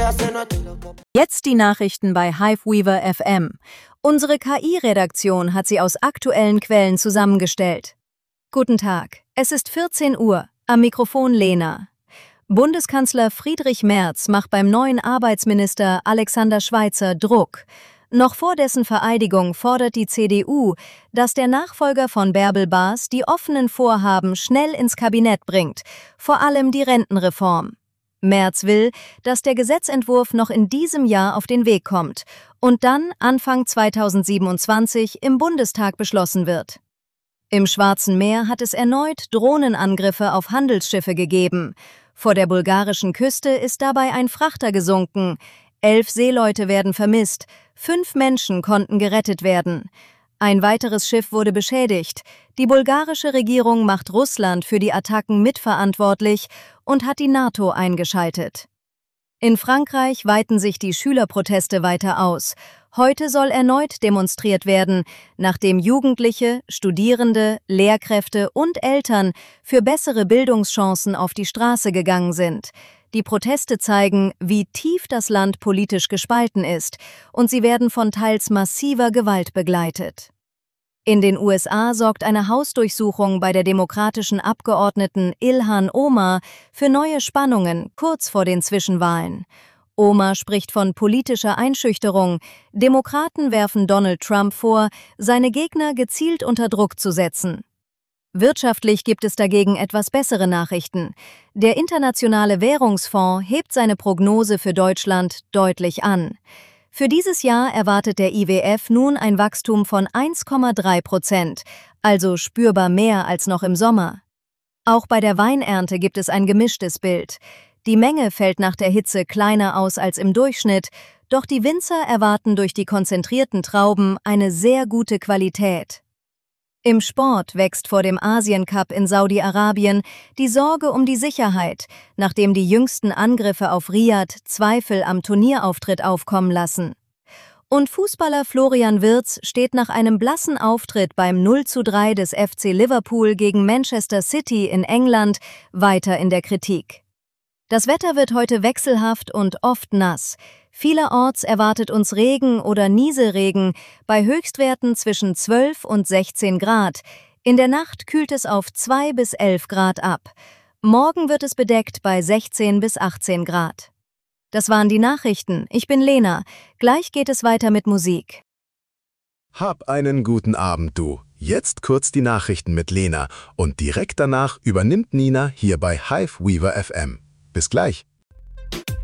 Jetzt die Nachrichten bei Hiveweaver FM. Unsere KI-Redaktion hat sie aus aktuellen Quellen zusammengestellt. Guten Tag, es ist 14 Uhr, am Mikrofon Lena. Bundeskanzler Friedrich Merz macht beim neuen Arbeitsminister Alexander Schweitzer Druck. Noch vor dessen Vereidigung fordert die CDU, dass der Nachfolger von Bärbel Bas die offenen Vorhaben schnell ins Kabinett bringt, vor allem die Rentenreform. Merz will, dass der Gesetzentwurf noch in diesem Jahr auf den Weg kommt und dann Anfang 2027 im Bundestag beschlossen wird. Im Schwarzen Meer hat es erneut Drohnenangriffe auf Handelsschiffe gegeben. Vor der bulgarischen Küste ist dabei ein Frachter gesunken. 11 Seeleute werden vermisst, 5 Menschen konnten gerettet werden. Ein weiteres Schiff wurde beschädigt. Die bulgarische Regierung macht Russland für die Attacken mitverantwortlich und hat die NATO eingeschaltet. In Frankreich weiten sich die Schülerproteste weiter aus. Heute soll erneut demonstriert werden, nachdem Jugendliche, Studierende, Lehrkräfte und Eltern für bessere Bildungschancen auf die Straße gegangen sind. Die Proteste zeigen, wie tief das Land politisch gespalten ist, und sie werden von teils massiver Gewalt begleitet. In den USA sorgt eine Hausdurchsuchung bei der demokratischen Abgeordneten Ilhan Omar für neue Spannungen kurz vor den Zwischenwahlen. Omar spricht von politischer Einschüchterung. Demokraten werfen Donald Trump vor, seine Gegner gezielt unter Druck zu setzen. Wirtschaftlich gibt es dagegen etwas bessere Nachrichten. Der Internationale Währungsfonds hebt seine Prognose für Deutschland deutlich an. Für dieses Jahr erwartet der IWF nun ein Wachstum von 1,3%, also spürbar mehr als noch im Sommer. Auch bei der Weinernte gibt es ein gemischtes Bild. Die Menge fällt nach der Hitze kleiner aus als im Durchschnitt, doch die Winzer erwarten durch die konzentrierten Trauben eine sehr gute Qualität. Im Sport wächst vor dem Asien-Cup in Saudi-Arabien die Sorge um die Sicherheit, nachdem die jüngsten Angriffe auf Riyadh Zweifel am Turnierauftritt aufkommen lassen. Und Fußballer Florian Wirtz steht nach einem blassen Auftritt beim 0:3 des FC Liverpool gegen Manchester City in England weiter in der Kritik. Das Wetter wird heute wechselhaft und oft nass. Vielerorts erwartet uns Regen oder Nieselregen bei Höchstwerten zwischen 12 und 16 Grad. In der Nacht kühlt es auf 2 bis 11 Grad ab. Morgen wird es bedeckt bei 16 bis 18 Grad. Das waren die Nachrichten. Ich bin Lena. Gleich geht es weiter mit Musik. Hab einen guten Abend, du. Jetzt kurz die Nachrichten mit Lena und direkt danach übernimmt Nina hier bei Hiveweaver FM. Bis gleich.